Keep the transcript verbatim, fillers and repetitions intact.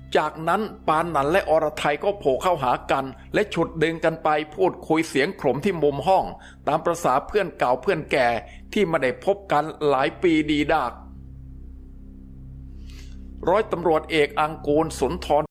จากนั้นปานนันและอรไทยก็โผล่เข้าหากันและฉุดดึงกันไปพูดคุยเสียงขลมที่มุมห้องตามประสาเพื่อนเก่าเพื่อนแก่ที่ไม่ได้พบกันหลายปีดีดากร้อยตำรวจเอกอังกูลสุนทร